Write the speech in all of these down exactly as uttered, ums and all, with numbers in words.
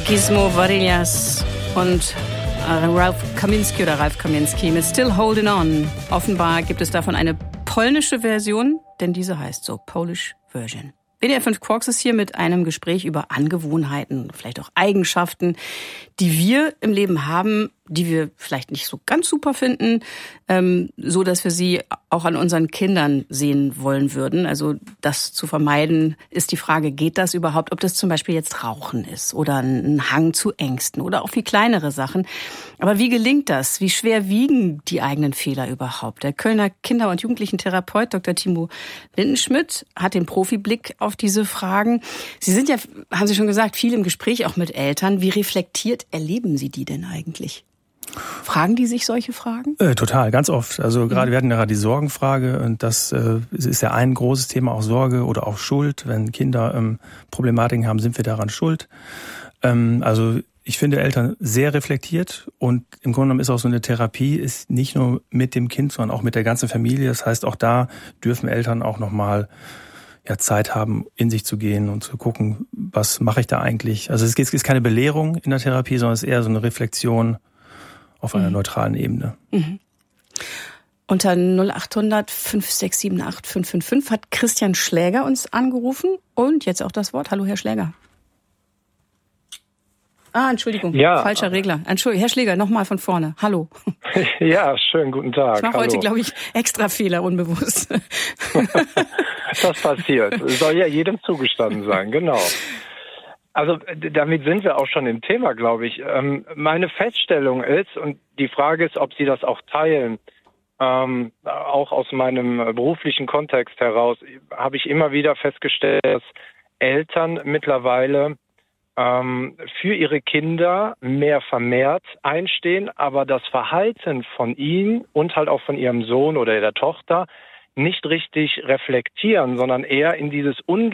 Gizmo Varillas und Ralph Kaminski oder Ralph Kaminski mit Still Holding On. Offenbar gibt es davon eine polnische Version, denn diese heißt so, Polish Version. W D R fünf Quarks ist hier mit einem Gespräch über Angewohnheiten, vielleicht auch Eigenschaften, die wir im Leben haben, die wir vielleicht nicht so ganz super finden, ähm, so dass wir sie auch an unseren Kindern sehen wollen würden. Also das zu vermeiden, ist die Frage, geht das überhaupt? Ob das zum Beispiel jetzt Rauchen ist oder ein Hang zu Ängsten oder auch viel kleinere Sachen. Aber wie gelingt das? Wie schwer wiegen die eigenen Fehler überhaupt? Der Kölner Kinder- und Jugendlichen-Therapeut Doktor Timo Lindenschmidt hat den Profiblick auf diese Fragen. Sie sind ja, haben Sie schon gesagt, viel im Gespräch auch mit Eltern. Wie reflektiert erleben Sie die denn eigentlich? Fragen die sich solche Fragen? Äh, total, ganz oft. Also gerade, mhm. wir hatten ja gerade die Sorgenfrage und das äh, ist ja ein großes Thema, auch Sorge oder auch Schuld. Wenn Kinder ähm, Problematiken haben, sind wir daran schuld. Ähm, also ich finde Eltern sehr reflektiert und im Grunde genommen ist auch so eine Therapie ist nicht nur mit dem Kind, sondern auch mit der ganzen Familie. Das heißt, auch da dürfen Eltern auch nochmal ja, Zeit haben, in sich zu gehen und zu gucken, was mache ich da eigentlich. Also es ist keine Belehrung in der Therapie, sondern es ist eher so eine Reflexion auf einer mhm. neutralen Ebene. Mhm. Unter null acht hundert fünf sechs sieben acht fünf fünf fünf hat Christian Schläger uns angerufen und jetzt auch das Wort. Hallo, Herr Schläger. Ah, Entschuldigung, ja. Falscher Regler. Entschuldigung, Herr Schläger, nochmal von vorne. Hallo. Ja, schönen guten Tag. Ich mache Hallo. heute, glaube ich, extra Fehler unbewusst. Das passiert. Es soll ja jedem zugestanden sein, genau. Also damit sind wir auch schon im Thema, glaube ich. Ähm, meine Feststellung ist, und die Frage ist, ob Sie das auch teilen, ähm, auch aus meinem beruflichen Kontext heraus, habe ich immer wieder festgestellt, dass Eltern mittlerweile ähm, für ihre Kinder mehr vermehrt einstehen, aber das Verhalten von ihnen und halt auch von ihrem Sohn oder der Tochter nicht richtig reflektieren, sondern eher in dieses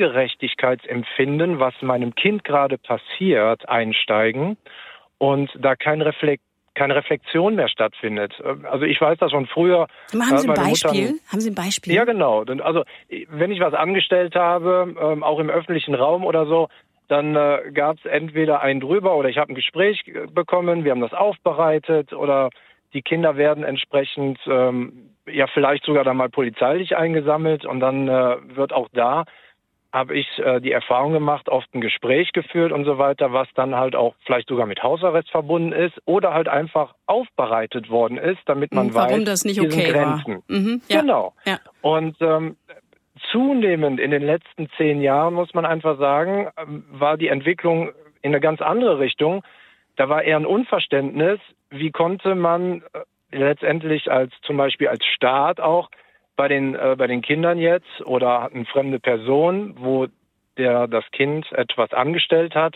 Ungerechtigkeitsempfinden, was meinem Kind gerade passiert, einsteigen und da kein Reflekt, keine Reflexion mehr stattfindet. Also ich weiß das schon früher. Haben Sie ein Beispiel? Mutter, haben Sie ein Beispiel? Ja, genau. Also wenn ich was angestellt habe, auch im öffentlichen Raum oder so, dann äh, gab es entweder einen drüber oder ich habe ein Gespräch bekommen, wir haben das aufbereitet oder die Kinder werden entsprechend ähm, ja vielleicht sogar dann mal polizeilich eingesammelt und dann äh, wird auch da, habe ich äh, die Erfahrung gemacht, oft ein Gespräch geführt und so weiter, was dann halt auch vielleicht sogar mit Hausarrest verbunden ist oder halt einfach aufbereitet worden ist, damit man Warum weiß, das nicht okay Grenzen. War. Mhm, ja. Genau. Ja. Und ähm, zunehmend in den letzten zehn Jahren, muss man einfach sagen, war die Entwicklung in eine ganz andere Richtung. Da war eher ein Unverständnis, wie konnte man letztendlich als zum Beispiel als Staat auch bei den äh, bei den Kindern jetzt oder eine fremde Person, wo der das Kind etwas angestellt hat,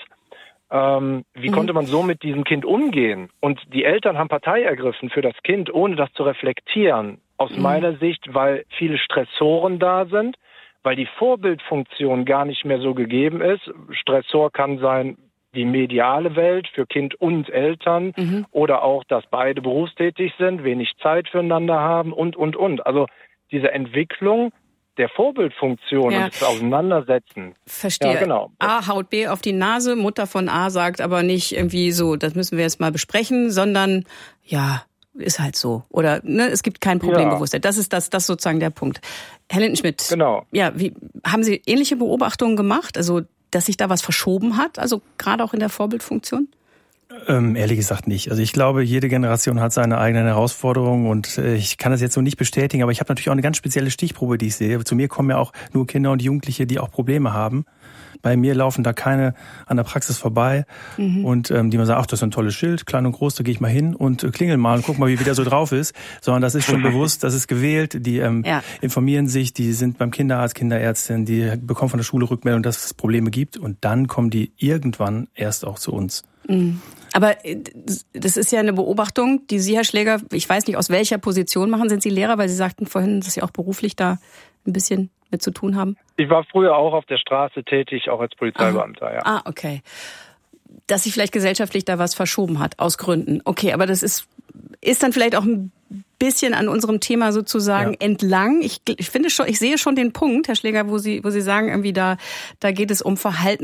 ähm, wie mhm. konnte man so mit diesem Kind umgehen? Und die Eltern haben Partei ergriffen für das Kind, ohne das zu reflektieren. Aus mhm. meiner Sicht, weil viele Stressoren da sind, weil die Vorbildfunktion gar nicht mehr so gegeben ist. Stressor kann sein die mediale Welt für Kind und Eltern mhm. oder auch, dass beide berufstätig sind, wenig Zeit füreinander haben und, und, und. Also diese Entwicklung der Vorbildfunktion ja. und das Auseinandersetzen. Verstehe. Ja, genau. A haut B auf die Nase, Mutter von A sagt aber nicht irgendwie so, das müssen wir jetzt mal besprechen, sondern ja, ist halt so. Oder ne, es gibt kein Problembewusstsein. Ja. Das ist das, das sozusagen der Punkt. Herr Lindenschmidt, genau. Ja, wie, haben Sie ähnliche Beobachtungen gemacht? Also, dass sich da was verschoben hat? Also gerade auch in der Vorbildfunktion? Ähm, ehrlich gesagt nicht. Also ich glaube, jede Generation hat seine eigenen Herausforderungen und äh, ich kann das jetzt so nicht bestätigen, aber ich habe natürlich auch eine ganz spezielle Stichprobe, die ich sehe. Zu mir kommen ja auch nur Kinder und Jugendliche, die auch Probleme haben. Bei mir laufen da keine an der Praxis vorbei mhm. und ähm, die man sagt, ach, das ist ein tolles Schild, klein und groß, da gehe ich mal hin und äh, klingel mal und guck mal, wie der so drauf ist. Sondern das ist schon bewusst, das ist gewählt, die ähm, ja. informieren sich, die sind beim Kinderarzt, Kinderärztin, die bekommen von der Schule Rückmeldung, dass es Probleme gibt und dann kommen die irgendwann erst auch zu uns. Mhm. Aber das ist ja eine Beobachtung, die Sie, Herr Schläger, ich weiß nicht, aus welcher Position machen. Sind Sie Lehrer? Weil Sie sagten vorhin, dass Sie auch beruflich da ein bisschen mit zu tun haben. Ich war früher auch auf der Straße tätig, auch als Polizeibeamter, ja. Ah, okay. Dass sich vielleicht gesellschaftlich da was verschoben hat, aus Gründen. Okay, aber das ist, ist dann vielleicht auch ein bisschen an unserem Thema sozusagen ja. entlang. Ich, ich finde schon, ich sehe schon den Punkt, Herr Schläger, wo Sie, wo Sie sagen, irgendwie da, da geht es um Verhalten.